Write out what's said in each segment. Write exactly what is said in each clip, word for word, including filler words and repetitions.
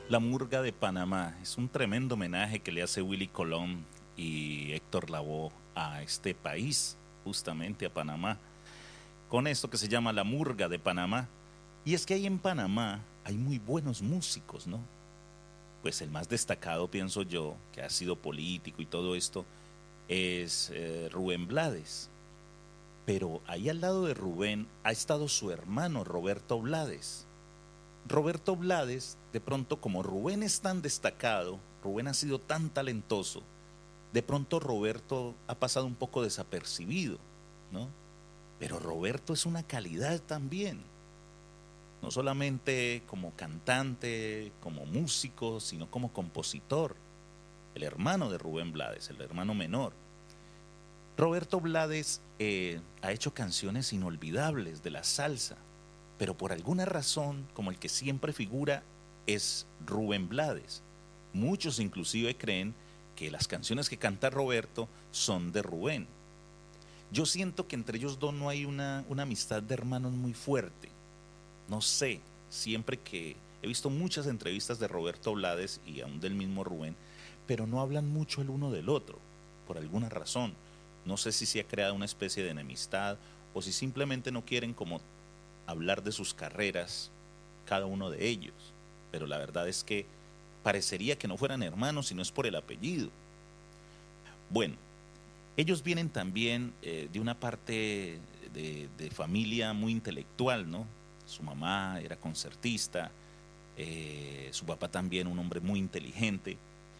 La Murga de Panamá es un tremendo homenaje que le hace Willy Colón y Héctor Lavoe a este país, justamente a Panamá, con esto que se llama La Murga de Panamá. Y es que ahí en Panamá hay muy buenos músicos, ¿no? Pues el más destacado, pienso yo, que ha sido político y todo esto, es eh, Rubén Blades. Pero ahí al lado de Rubén ha estado su hermano Roberto Blades. Roberto Blades, de pronto, como Rubén es tan destacado, Rubén ha sido tan talentoso, de pronto Roberto ha pasado un poco desapercibido, ¿no? Pero Roberto es una calidad también, no solamente como cantante, como músico, sino como compositor, el hermano de Rubén Blades, el hermano menor. Roberto Blades eh, ha hecho canciones inolvidables de la salsa, pero por alguna razón, como el que siempre figura, es Rubén Blades. Muchos inclusive creen que las canciones que canta Roberto son de Rubén. Yo siento que entre ellos dos no hay una, una amistad de hermanos muy fuerte. No sé, siempre que he visto muchas entrevistas de Roberto Blades y aún del mismo Rubén, pero no hablan mucho el uno del otro, por alguna razón. No sé si se ha creado una especie de enemistad o si simplemente no quieren como hablar de sus carreras, cada uno de ellos. Pero la verdad es que parecería que no fueran hermanos si no es por el apellido. Bueno, ellos vienen también eh, de una parte de, de familia muy intelectual, ¿no? Su mamá era concertista, eh, su papá también un hombre muy inteligente.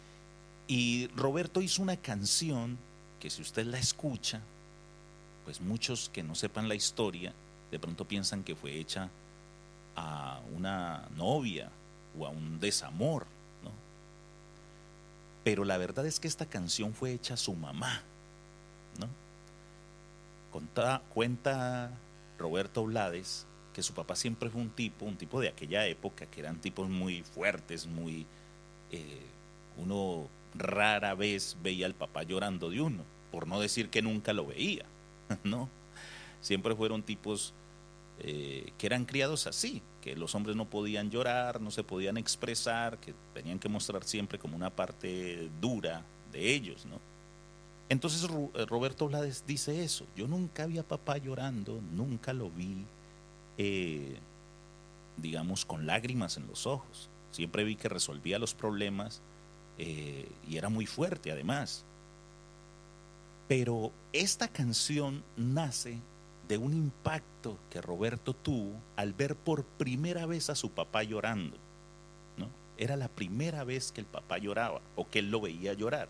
Y Roberto hizo una canción que si usted la escucha, pues muchos que no sepan la historia, de pronto piensan que fue hecha a una novia o a un desamor, ¿no? Pero la verdad es que esta canción fue hecha a su mamá, ¿no? Conta, cuenta Roberto Blades que su papá siempre fue un tipo, un tipo de aquella época, que eran tipos muy fuertes, muy... Eh, uno rara vez veía al papá llorando de uno, por no decir que nunca lo veía, ¿no? Siempre fueron tipos eh, que eran criados así, que los hombres no podían llorar, no se podían expresar, que tenían que mostrar siempre como una parte dura de ellos, ¿no? Entonces Roberto Blades dice eso, yo nunca vi a papá llorando, nunca lo vi, eh, digamos, con lágrimas en los ojos, siempre vi que resolvía los problemas eh, y era muy fuerte además. Pero esta canción nace de un impacto que Roberto tuvo al ver por primera vez a su papá llorando, ¿no? Era la primera vez que el papá lloraba o que él lo veía llorar.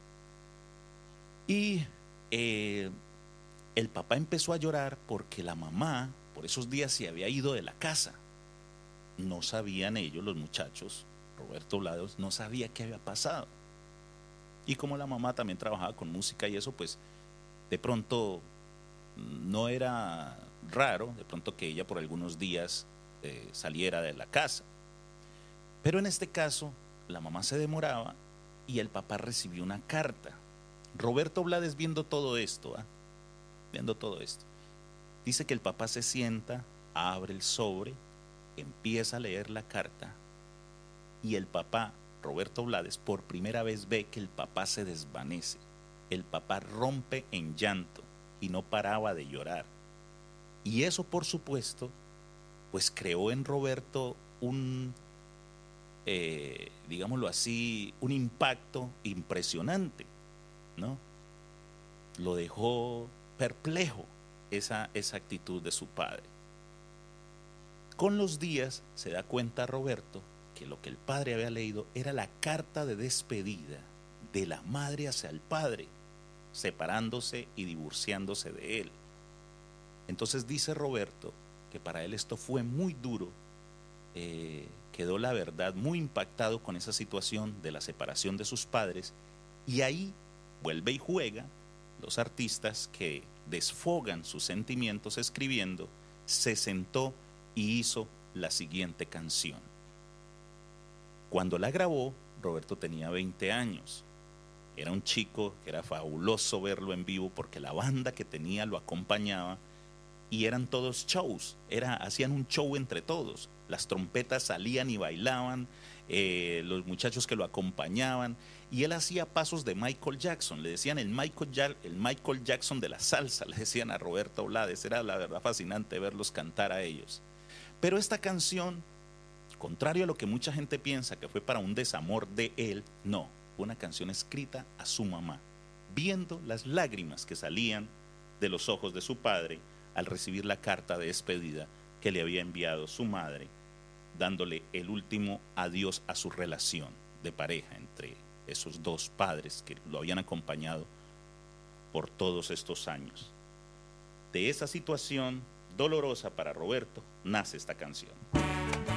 Y eh, el papá empezó a llorar porque la mamá por esos días se había ido de la casa. No sabían ellos, los muchachos, Roberto Blades, no sabía qué había pasado. Y como la mamá también trabajaba con música y eso, pues de pronto no era raro, de pronto que ella por algunos días eh, saliera de la casa. Pero en este caso, la mamá se demoraba y el papá recibió una carta. Roberto Blades viendo todo esto, ¿eh? viendo todo esto, dice que el papá se sienta, abre el sobre, empieza a leer la carta y el papá, Roberto Blades, por primera vez ve que el papá se desvanece. El papá rompe en llanto y no paraba de llorar. Y eso, por supuesto, pues creó en Roberto un, eh, digámoslo así, un impacto impresionante, ¿no? Lo dejó perplejo esa, esa actitud de su padre. Con los días se da cuenta Roberto que lo que el padre había leído era la carta de despedida de la madre hacia el padre, separándose y divorciándose de él. Entonces dice Roberto que para él esto fue muy duro, eh, quedó la verdad muy impactado con esa situación de la separación de sus padres y ahí vuelve y juega los artistas que desfogan sus sentimientos escribiendo, se sentó y hizo la siguiente canción. Cuando la grabó, Roberto tenía veinte años. Era un chico que era fabuloso verlo en vivo porque la banda que tenía lo acompañaba y eran todos shows, era, hacían un show entre todos. Las trompetas salían y bailaban, eh, los muchachos que lo acompañaban, y él hacía pasos de Michael Jackson. Le decían el Michael, ja el Michael Jackson de la salsa, le decían a Roberto Blades. Era la verdad fascinante verlos cantar a ellos. Pero esta canción, contrario a lo que mucha gente piensa que fue para un desamor de él, no, fue una canción escrita a su mamá, viendo las lágrimas que salían de los ojos de su padre al recibir la carta de despedida que le había enviado su madre, dándole el último adiós a su relación de pareja entre esos dos padres que lo habían acompañado por todos estos años. De esa situación dolorosa para Roberto nace esta canción.